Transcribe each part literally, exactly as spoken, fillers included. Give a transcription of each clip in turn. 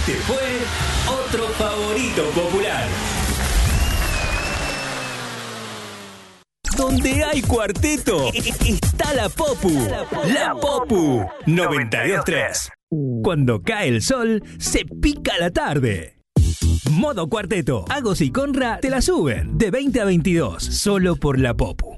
Este fue otro favorito popular. Donde hay cuarteto, está la Popu. La Popu noventa y dos tres. Cuando cae el sol, se pica la tarde. Modo cuarteto. Agos y Conra te la suben de veinte a veintidós, solo por la Popu.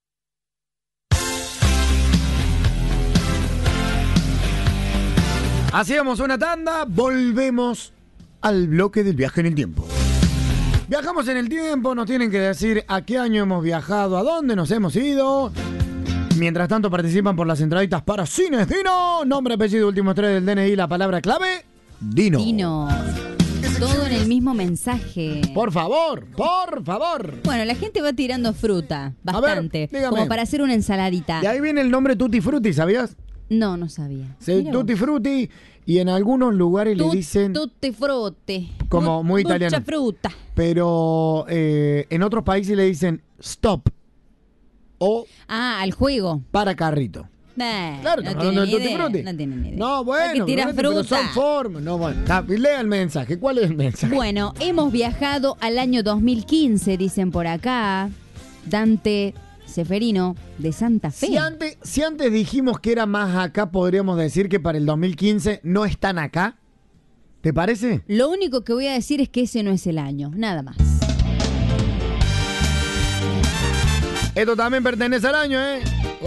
Hacíamos una tanda, volvemos al bloque del viaje en el tiempo. Viajamos en el tiempo, nos tienen que decir a qué año hemos viajado, a dónde nos hemos ido. Mientras tanto participan por las entraditas para Cines Dino. Nombre, apellido, últimos tres del D N I, la palabra clave, Dino. Dino. Todo en el mismo mensaje. Por favor, por favor. Bueno, la gente va tirando fruta, bastante. A ver, como para hacer una ensaladita. De ahí viene el nombre Tutti Frutti, ¿sabías? No, no sabía. Sí, Tutti Frutti, y en algunos lugares Tut, le dicen... Tutti frutti. Como muy Mucha italiano. fruta. Pero eh, en otros países le dicen stop o... Ah, al juego. Para carrito. Nah, Claro, no estamos hablando tienen de Tutti idea, Frutti. No tienen ni idea. No, bueno, que tiran pero fruta. son formas. No, bueno. Ah, lea el mensaje. ¿Cuál es el mensaje? Bueno, hemos viajado al año dos mil quince, dicen por acá. Dante Seferino, de Santa Fe. Si antes, si antes dijimos que era más acá, podríamos decir que para el dos mil quince no están acá. ¿Te parece? Lo único que voy a decir es que ese no es el año, nada más. Esto también pertenece al año, ¿eh?